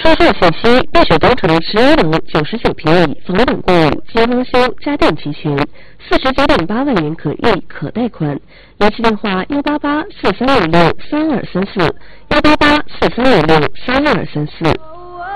车号信息：碧水东城11楼99平米，房本共有，精装修，家电齐全，49.8万元可议，可贷款。联系电话：18843563234，18843563234。